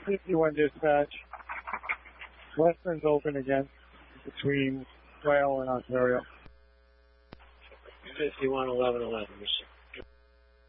51 dispatch. Western's open again between Whale and Ontario. 51, 11, 11.